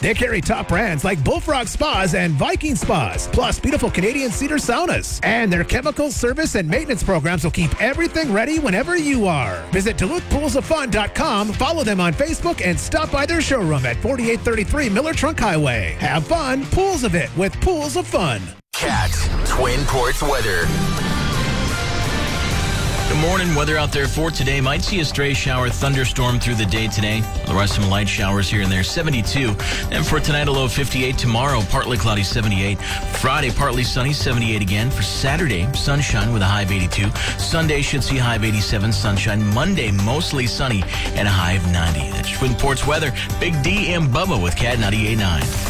They carry top brands like Bullfrog Spas and Viking Spas, plus beautiful Canadian cedar saunas. And their chemical service and maintenance programs will keep everything ready whenever you are. Visit DuluthPoolsOfFun.com, follow them on Facebook, and stop by their showroom at 4833 Miller Trunk Highway. Have fun, pools of it with Pools of Fun. Cat Twin Ports weather. Good morning. Weather out there for today. Might see a stray shower, thunderstorm through the day today. Otherwise, some light showers here and there. 72. And for tonight, a low of 58. Tomorrow, partly cloudy, 78. Friday, partly sunny, 78 again. For Saturday, sunshine with a high of 82. Sunday should see a high of 87, sunshine. Monday, mostly sunny and a high of 90. That's Twin Ports weather. Big D and Bubba with Cat 98.9.